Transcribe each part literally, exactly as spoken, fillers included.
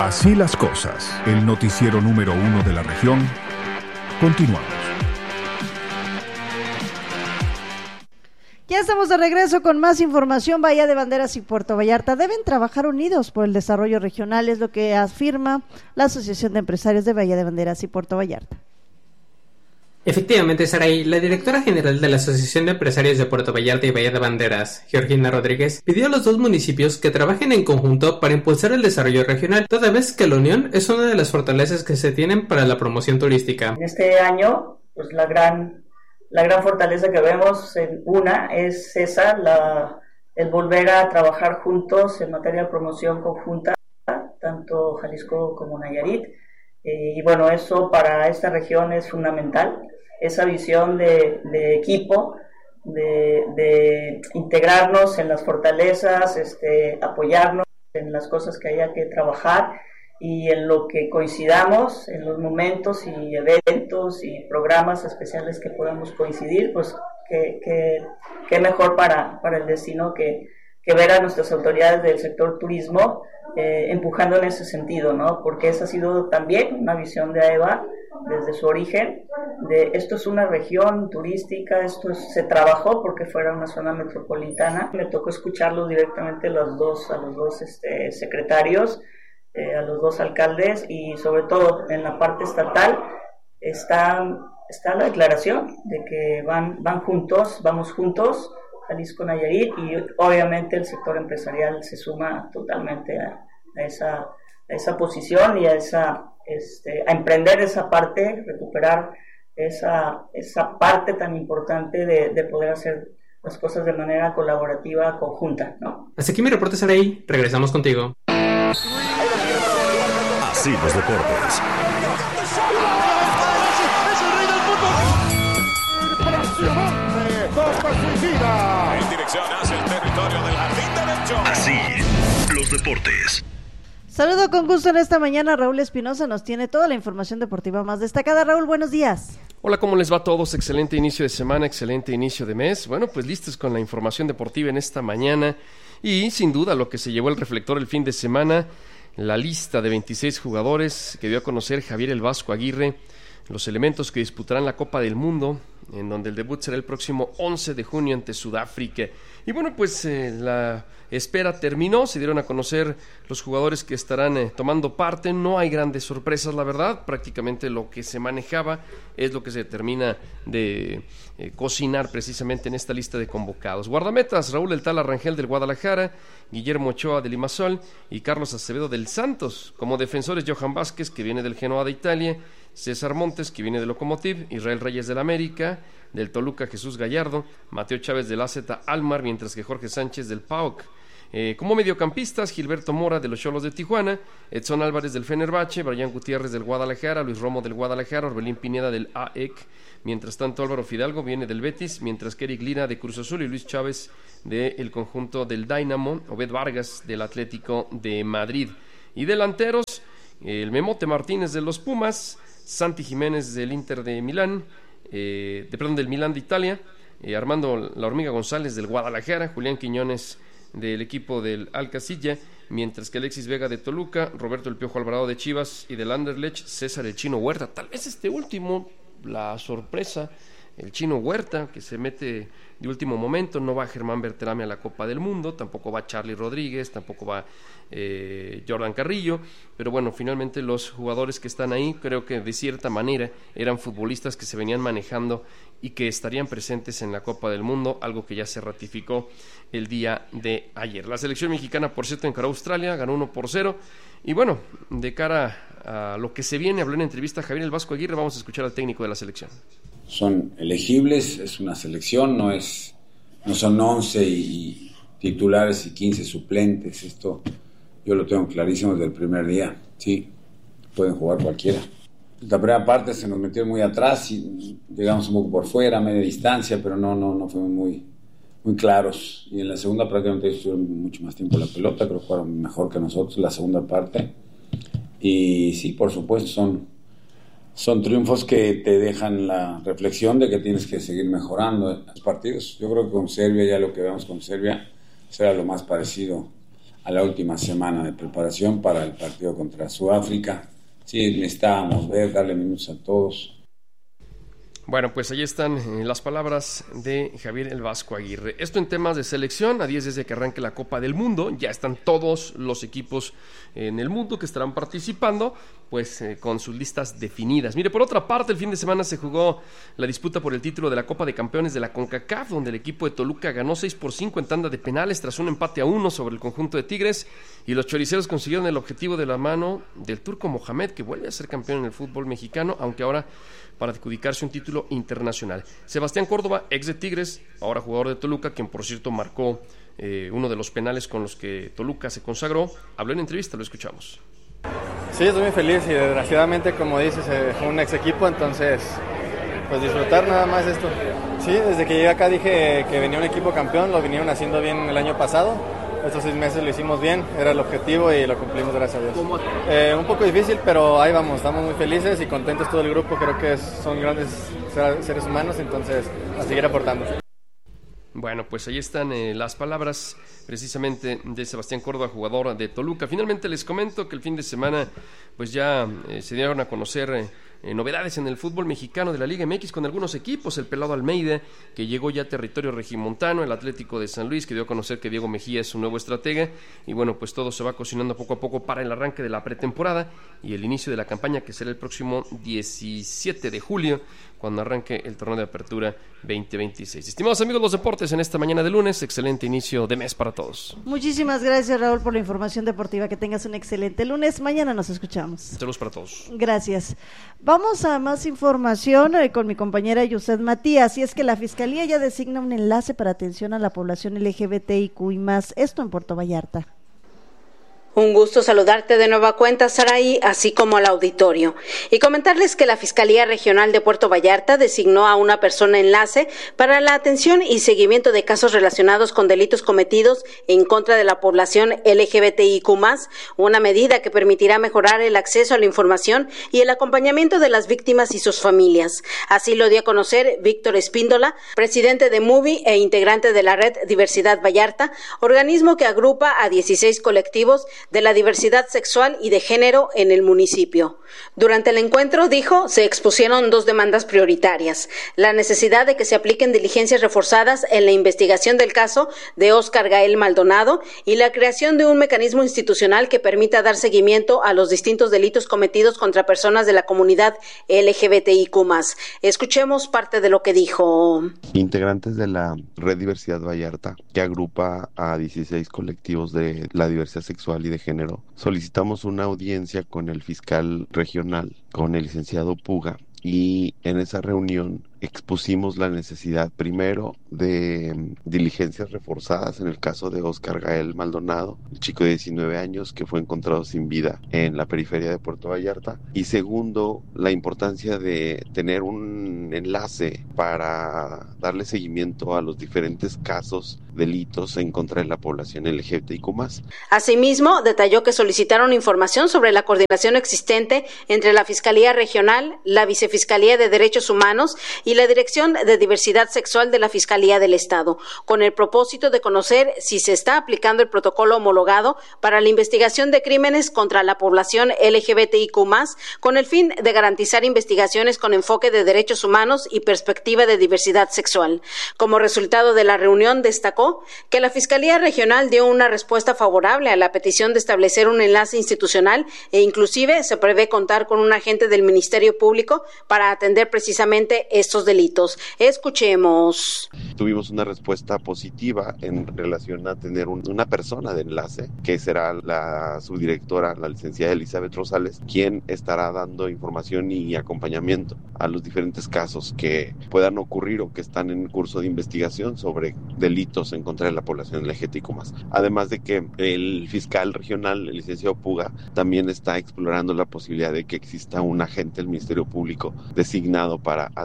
Así las cosas, el noticiero número uno de la región. Continuamos. Ya estamos de regreso con más información. Bahía de Banderas y Puerto Vallarta deben trabajar unidos por el desarrollo regional, es lo que afirma la Asociación de Empresarios de Bahía de Banderas y Puerto Vallarta. Efectivamente, Saray, la directora general de la Asociación de Empresarios de Puerto Vallarta y Bahía de Banderas, Georgina Rodríguez, pidió a los dos municipios que trabajen en conjunto para impulsar el desarrollo regional, toda vez que la unión es una de las fortalezas que se tienen para la promoción turística. En este año, pues la gran, la gran fortaleza que vemos en una es esa, la, el volver a trabajar juntos en materia de promoción conjunta, tanto Jalisco como Nayarit. Eh, y bueno, eso para esta región es fundamental, esa visión de, de equipo, de, de integrarnos en las fortalezas, este, apoyarnos en las cosas que haya que trabajar y en lo que coincidamos, en los momentos y eventos y programas especiales que podamos coincidir, pues qué que, que mejor para, para el destino que, que ver a nuestras autoridades del sector turismo Eh, empujando en ese sentido, ¿no? Porque esa ha sido también una visión de AEBA desde su origen, de esto es una región turística, esto es, se trabajó porque fuera una zona metropolitana. Me tocó escucharlo directamente a los dos, a los dos este, secretarios, eh, a los dos alcaldes, y sobre todo en la parte estatal está, está la declaración de que van, van juntos, vamos juntos, Jalisco, Nayarit, y obviamente el sector empresarial se suma totalmente a, a, esa, a esa posición y a, esa, este, a emprender esa parte, recuperar esa, esa parte tan importante de, de poder hacer las cosas de manera colaborativa, conjunta, ¿no? Hasta aquí mi reporte, Saray. Regresamos contigo. Así los deportes. En dirección hacia el territorio del jardín derecho. Así, los deportes. Saludo con gusto en esta mañana. Raúl Espinosa nos tiene toda la información deportiva más destacada. Raúl, buenos días. Hola, ¿cómo les va a todos? Excelente inicio de semana, excelente inicio de mes. Bueno, pues listos con la información deportiva en esta mañana. Y sin duda lo que se llevó el reflector el fin de semana, la lista de veintiséis jugadores que dio a conocer Javier El Vasco Aguirre, los elementos que disputarán la Copa del Mundo, en donde el debut será el próximo once de junio ante Sudáfrica. Y bueno, pues eh, la espera terminó, se dieron a conocer los jugadores que estarán eh, tomando parte. No hay grandes sorpresas, la verdad, prácticamente lo que se manejaba es lo que se termina de eh, cocinar precisamente en esta lista de convocados. Guardametas, Raúl El Tala Rangel del Guadalajara, Guillermo Ochoa del Limassol y Carlos Acevedo del Santos. Como defensores, Johan Vázquez, que viene del Genoa de Italia, César Montes, que viene del Lokomotiv, Israel Reyes del América, del Toluca Jesús Gallardo, Mateo Chávez del A Z Almar, mientras que Jorge Sánchez del P A O K. Eh, como mediocampistas, Gilberto Mora de los Xolos de Tijuana, Edson Álvarez del Fenerbahce, Brian Gutiérrez del Guadalajara, Luis Romo del Guadalajara, Orbelín Pineda del A E C. Mientras tanto, Álvaro Fidalgo viene del Betis, mientras que Eric Lina de Cruz Azul y Luis Chávez del conjunto del Dynamo, Obed Vargas del Atlético de Madrid. Y delanteros, el Memote Martínez de los Pumas, Santi Jiménez del Inter de Milán, eh, de, perdón, del Milán de Italia, eh, Armando La Hormiga González del Guadalajara, Julián Quiñones del equipo del Alcacilla, mientras que Alexis Vega de Toluca, Roberto El Piojo Alvarado de Chivas y del Anderlecht, César El Chino Huerta. Tal vez este último, la sorpresa, el Chino Huerta, que se mete de último momento. No va Germán Berterame a la Copa del Mundo, tampoco va Charly Rodríguez, tampoco va eh, Jordan Carrillo, pero bueno, finalmente los jugadores que están ahí creo que de cierta manera eran futbolistas que se venían manejando y que estarían presentes en la Copa del Mundo, algo que ya se ratificó el día de ayer. La selección mexicana, por cierto, encaró a Australia, ganó uno por cero, y bueno, de cara a lo que se viene, habló en entrevista Javier El Vasco Aguirre. Vamos a escuchar al técnico de la selección. Son elegibles, es una selección, no es no son once y titulares y quince suplentes. Esto yo lo tengo clarísimo desde el primer día. Sí, pueden jugar cualquiera. La primera parte se nos metió muy atrás y llegamos un poco por fuera, a media distancia, pero no no no fuimos muy muy claros. Y en la segunda prácticamente estuvieron mucho más tiempo la pelota, creo que jugaron mejor que nosotros la segunda parte. Y sí, por supuesto, son Son triunfos que te dejan la reflexión de que tienes que seguir mejorando en los partidos. Yo creo que con Serbia, ya lo que vemos con Serbia, será lo más parecido a la última semana de preparación para el partido contra Sudáfrica. Sí, necesitábamos ver, darle minutos a todos. Bueno, pues ahí están eh, las palabras de Javier El Vasco Aguirre. Esto en temas de selección, a diez días de que arranque la Copa del Mundo, ya están todos los equipos en el mundo que estarán participando, pues eh, con sus listas definidas. Mire, por otra parte, el fin de semana se jugó la disputa por el título de la Copa de Campeones de la CONCACAF, donde el equipo de Toluca ganó seis por cinco en tanda de penales tras un empate a uno sobre el conjunto de Tigres, y los choriceros consiguieron el objetivo de la mano del turco Mohamed, que vuelve a ser campeón en el fútbol mexicano, aunque ahora para adjudicarse un título internacional. Sebastián Córdoba, ex de Tigres, ahora jugador de Toluca, quien por cierto marcó eh, uno de los penales con los que Toluca se consagró, habló en entrevista, lo escuchamos. Sí, estoy muy feliz y desgraciadamente, como dices, eh, fue un ex equipo, entonces pues disfrutar nada más esto. Sí, desde que llegué acá dije que venía un equipo campeón, lo vinieron haciendo bien el año pasado. Estos seis meses lo hicimos bien, era el objetivo y lo cumplimos, gracias a Dios. Eh, un poco difícil, pero ahí vamos, estamos muy felices y contentos todo el grupo, creo que es, son grandes seres humanos, entonces a seguir aportando. Bueno, pues ahí están eh, las palabras precisamente de Sebastián Córdoba, jugador de Toluca. Finalmente les comento que el fin de semana pues ya eh, se dieron a conocer eh, Eh, novedades en el fútbol mexicano de la Liga M X con algunos equipos, el Pelado Almeida, que llegó ya a territorio regimontano, el Atlético de San Luis, que dio a conocer que Diego Mejía es su nuevo estratega, y bueno, pues todo se va cocinando poco a poco para el arranque de la pretemporada y el inicio de la campaña, que será el próximo diecisiete de julio, cuando arranque el torneo de apertura veinte veintiséis. Estimados amigos, los deportes en esta mañana de lunes, excelente inicio de mes para todos. Muchísimas gracias, Raúl, por la información deportiva. Que tengas un excelente lunes. Mañana nos escuchamos. Saludos para todos. Gracias. Vamos a más información eh, con mi compañera Yuset Matías, y es que la Fiscalía ya designa un enlace para atención a la población L G B T I Q y más, esto en Puerto Vallarta. Un gusto saludarte de nueva cuenta, Saraí, así como al auditorio, y comentarles que la Fiscalía Regional de Puerto Vallarta designó a una persona enlace para la atención y seguimiento de casos relacionados con delitos cometidos en contra de la población L G B T I Q más, una medida que permitirá mejorar el acceso a la información y el acompañamiento de las víctimas y sus familias. Así lo dio a conocer Víctor Espíndola, presidente de MUBI e integrante de la Red Diversidad Vallarta, organismo que agrupa a dieciséis colectivos de la diversidad sexual y de género en el municipio. Durante el encuentro, dijo, se expusieron dos demandas prioritarias: la necesidad de que se apliquen diligencias reforzadas en la investigación del caso de Óscar Gael Maldonado y la creación de un mecanismo institucional que permita dar seguimiento a los distintos delitos cometidos contra personas de la comunidad L G B T I Q más. Escuchemos parte de lo que dijo. Integrantes de la Red Diversidad Vallarta, que agrupa a dieciséis colectivos de la diversidad sexual y de género, solicitamos una audiencia con el fiscal regional, con el licenciado Puga, y en esa reunión expusimos la necesidad primero de um, diligencias reforzadas en el caso de Óscar Gael Maldonado, el chico de diecinueve años que fue encontrado sin vida en la periferia de Puerto Vallarta, y segundo, la importancia de tener un enlace para darle seguimiento a los diferentes casos, delitos en contra de la población L G B T I Q más. Asimismo, detalló que solicitaron información sobre la coordinación existente entre la Fiscalía Regional, la Vicefiscalía de Derechos Humanos y la Dirección de Diversidad Sexual de la Fiscalía del Estado, con el propósito de conocer si se está aplicando el protocolo homologado para la investigación de crímenes contra la población L G B T I Q más, con el fin de garantizar investigaciones con enfoque de derechos humanos y perspectiva de diversidad sexual. Como resultado de la reunión, destacó que la Fiscalía Regional dio una respuesta favorable a la petición de establecer un enlace institucional e inclusive se prevé contar con un agente del Ministerio Público para atender precisamente estos delitos. Escuchemos. Tuvimos una respuesta positiva en relación a tener un, una persona de enlace, que será la subdirectora, la licenciada Elizabeth Rosales, quien estará dando información y acompañamiento a los diferentes casos que puedan ocurrir o que están en curso de investigación sobre delitos en contra de la población L G B T Q más. Además de que el fiscal regional, el licenciado Puga, también está explorando la posibilidad de que exista un agente del Ministerio Público designado para atender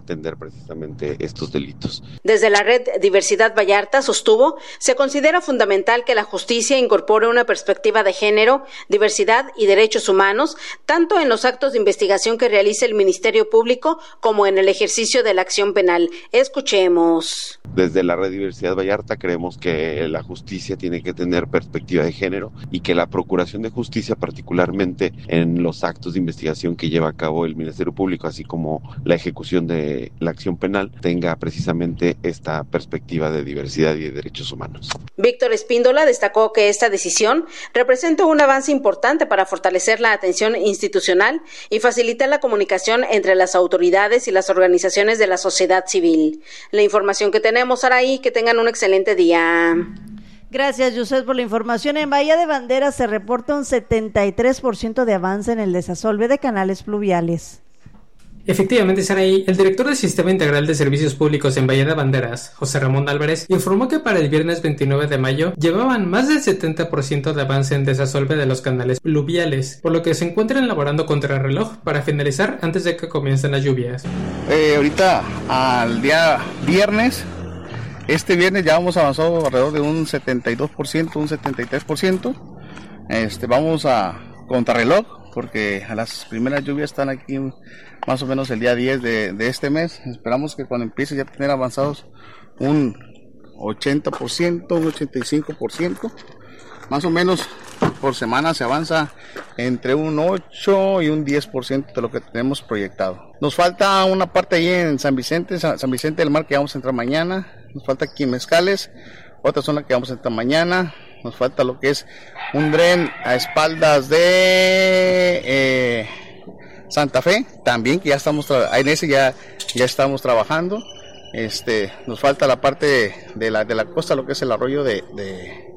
precisamente estos delitos. Desde la red Diversidad Vallarta sostuvo, se considera fundamental que la justicia incorpore una perspectiva de género, diversidad y derechos humanos, tanto en los actos de investigación que realice el Ministerio Público como en el ejercicio de la acción penal. Escuchemos. Desde la red Diversidad Vallarta creemos que la justicia tiene que tener perspectiva de género y que la Procuración de Justicia, particularmente en los actos de investigación que lleva a cabo el Ministerio Público, así como la ejecución de la acción penal, tenga precisamente esta perspectiva de diversidad y de derechos humanos. Víctor Espíndola destacó que esta decisión representa un avance importante para fortalecer la atención institucional y facilitar la comunicación entre las autoridades y las organizaciones de la sociedad civil. La información que tenemos, Araí, que tengan un excelente día. Gracias, Yusef, por la información. En Bahía de Banderas se reporta un setenta y tres por ciento de avance en el desasolve de canales pluviales. Efectivamente, Saraí, el director del Sistema Integral de Servicios Públicos en Bahía de Banderas, José Ramón Álvarez, informó que para el viernes veintinueve de mayo llevaban más del setenta por ciento de avance en desasolve de los canales pluviales, por lo que se encuentran elaborando contrarreloj para finalizar antes de que comiencen las lluvias. Eh, ahorita, al día viernes, este viernes ya hemos avanzado alrededor de un setenta y dos por ciento, un setenta y tres por ciento. Este, vamos a contrarreloj, porque a las primeras lluvias están aquí más o menos el día diez de, de este mes. Esperamos que cuando empiece ya a tener avanzados un ochenta por ciento, un ochenta y cinco por ciento. Más o menos por semana se avanza entre un ocho y un diez por ciento de lo que tenemos proyectado. Nos falta una parte ahí en San Vicente, San Vicente del Mar, que vamos a entrar mañana. Nos falta aquí en Mezcales, otra zona que vamos a entrar mañana. Nos falta lo que es un dren a espaldas de eh, Santa Fe, también, que ya estamos tra- en ese ya, ya estamos trabajando. Este, nos falta la parte de la, de la costa, lo que es el arroyo de, de,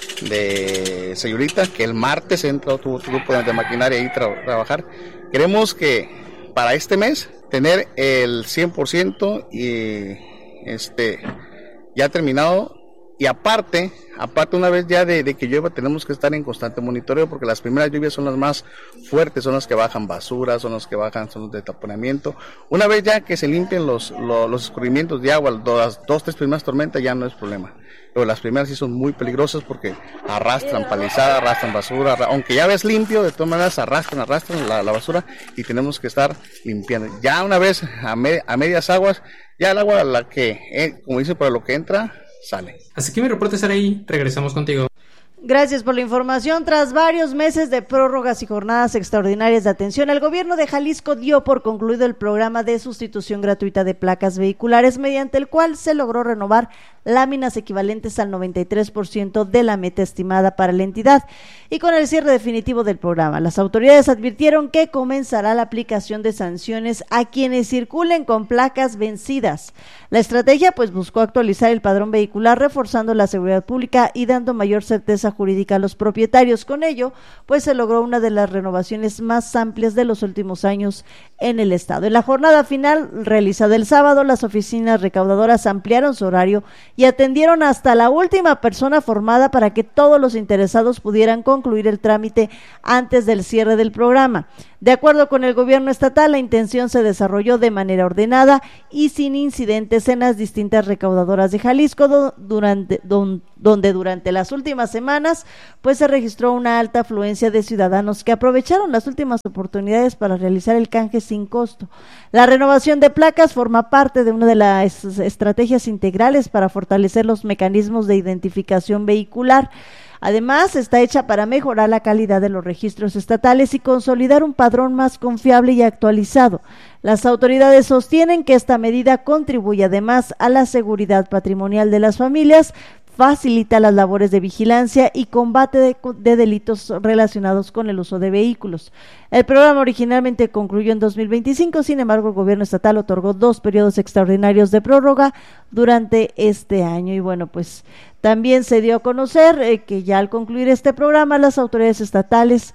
de Señorita, que el martes entra otro, otro grupo de maquinaria ahí a tra- trabajar. Queremos que para este mes tener el cien por ciento y este, ya terminado. Y aparte, aparte una vez ya de, de que llueva, tenemos que estar en constante monitoreo, porque las primeras lluvias son las más fuertes, son las que bajan basura, son las que bajan, son los de taponamiento. Una vez ya que se limpien los, los, los escurrimientos de agua, las dos, tres primeras tormentas ya no es problema. Pero las primeras sí son muy peligrosas porque arrastran palizada, arrastran basura, arra- aunque ya ves limpio, de todas maneras arrastran, arrastran la, la basura y tenemos que estar limpiando. Ya una vez a, me, a medias aguas, ya el agua, la que, eh, como dice, para lo que entra, sale. Así que mi reporte estará ahí, regresamos contigo. Gracias por la información. Tras varios meses de prórrogas y jornadas extraordinarias de atención, el gobierno de Jalisco dio por concluido el programa de sustitución gratuita de placas vehiculares, mediante el cual se logró renovar láminas equivalentes al noventa y tres por ciento de la meta estimada para la entidad. Y con el cierre definitivo del programa, las autoridades advirtieron que comenzará la aplicación de sanciones a quienes circulen con placas vencidas. La estrategia pues buscó actualizar el padrón vehicular, reforzando la seguridad pública y dando mayor certeza jurídica a los propietarios. Con ello, pues se logró una de las renovaciones más amplias de los últimos años en el estado. En la jornada final realizada el sábado, las oficinas recaudadoras ampliaron su horario y atendieron hasta la última persona formada para que todos los interesados pudieran concluir el trámite antes del cierre del programa. De acuerdo con el gobierno estatal, la intención se desarrolló de manera ordenada y sin incidentes en las distintas recaudadoras de Jalisco, do, durante, don, donde durante las últimas semanas pues se registró una alta afluencia de ciudadanos que aprovecharon las últimas oportunidades para realizar el canje sin costo. La renovación de placas forma parte de una de las estrategias integrales para fortalecer los mecanismos de identificación vehicular. Además, está hecha para mejorar la calidad de los registros estatales y consolidar un padrón más confiable y actualizado. Las autoridades sostienen que esta medida contribuye además a la seguridad patrimonial de las familias, facilita las labores de vigilancia y combate de, de delitos relacionados con el uso de vehículos. El programa originalmente concluyó en dos mil veinticinco, sin embargo, el gobierno estatal otorgó dos periodos extraordinarios de prórroga durante este año. Y bueno, pues también se dio a conocer eh, que ya al concluir este programa, las autoridades estatales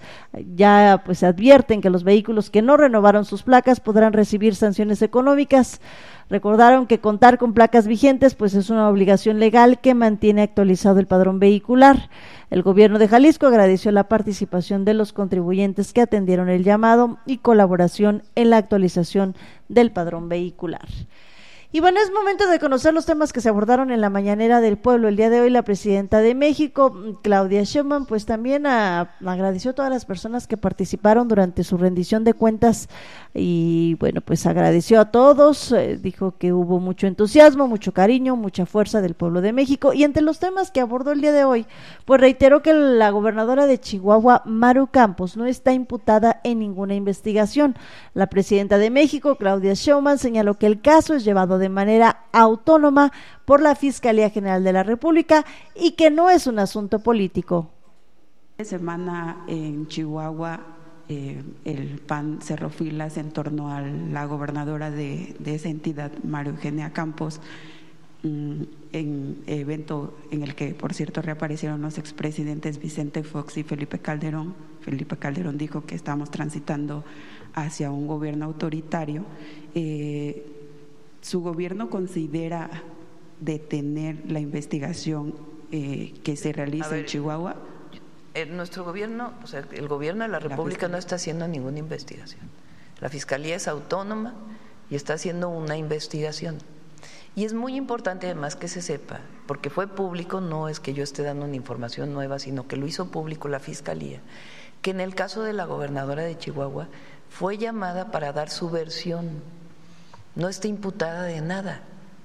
ya pues advierten que los vehículos que no renovaron sus placas podrán recibir sanciones económicas. Recordaron que contar con placas vigentes pues es una obligación legal que mantiene actualizado el padrón vehicular. El gobierno de Jalisco agradeció la participación de los contribuyentes que atendieron el llamado y colaboración en la actualización del padrón vehicular. Y bueno, es momento de conocer los temas que se abordaron en la mañanera del pueblo. El día de hoy la presidenta de México, Claudia Sheinbaum, pues también a, agradeció a todas las personas que participaron durante su rendición de cuentas y bueno, pues agradeció a todos, eh, dijo que hubo mucho entusiasmo, mucho cariño, mucha fuerza del pueblo de México. Y entre los temas que abordó el día de hoy, pues reiteró que la gobernadora de Chihuahua, Maru Campos, no está imputada en ninguna investigación. La presidenta de México, Claudia Sheinbaum, señaló que el caso es llevado de manera autónoma por la Fiscalía General de la República y que no es un asunto político. Esta semana en Chihuahua eh, el P A N cerró filas en torno a la gobernadora de, de esa entidad, María Eugenia Campos, mm, en evento en el que, por cierto, reaparecieron los expresidentes Vicente Fox y Felipe Calderón. Felipe Calderón dijo que estamos transitando hacia un gobierno autoritario. Eh, ¿Su gobierno considera detener la investigación eh, que se realiza ver, en Chihuahua? En nuestro gobierno, o sea, el gobierno de la República la no está haciendo ninguna investigación. La Fiscalía es autónoma y está haciendo una investigación. Y es muy importante además que se sepa, porque fue público, no es que yo esté dando una información nueva, sino que lo hizo público la Fiscalía, que en el caso de la gobernadora de Chihuahua fue llamada para dar su versión, no está imputada de nada.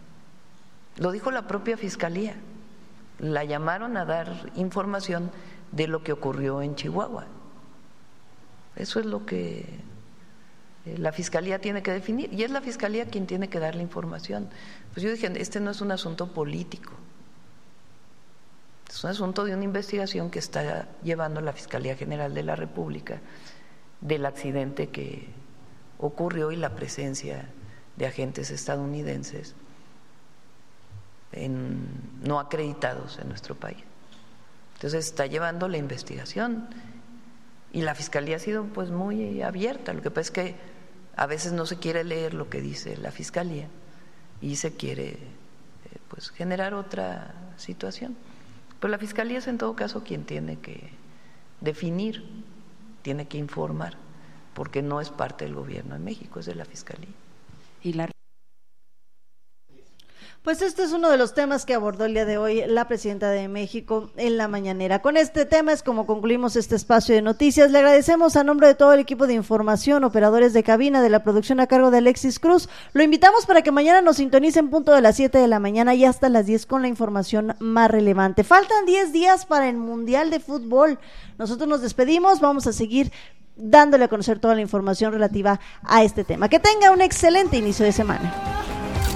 Lo dijo la propia Fiscalía, la llamaron a dar información de lo que ocurrió en Chihuahua. Eso es lo que la Fiscalía tiene que definir, y es la Fiscalía quien tiene que dar la información. Pues yo dije, este no es un asunto político, es un asunto de una investigación que está llevando la Fiscalía General de la República del accidente que ocurrió y la presencia de agentes estadounidenses en, no acreditados en nuestro país. Entonces está llevando la investigación y la Fiscalía ha sido pues muy abierta. Lo que pasa es que a veces no se quiere leer lo que dice la Fiscalía y se quiere eh, pues generar otra situación. Pero la Fiscalía es en todo caso quien tiene que definir, tiene que informar, porque no es parte del gobierno de México, es de la Fiscalía. Y la Pues este es uno de los temas que abordó el día de hoy la presidenta de México en la mañanera. Con este tema es como concluimos este espacio de noticias. Le agradecemos a nombre de todo el equipo de información, operadores de cabina, de la producción a cargo de Alexis Cruz. Lo invitamos para que mañana nos sintonicen punto de las siete de la mañana y hasta las diez con la información más relevante. Faltan diez días para el Mundial de Fútbol. Nosotros nos despedimos, vamos a seguir dándole a conocer toda la información relativa a este tema. Que tenga un excelente inicio de semana.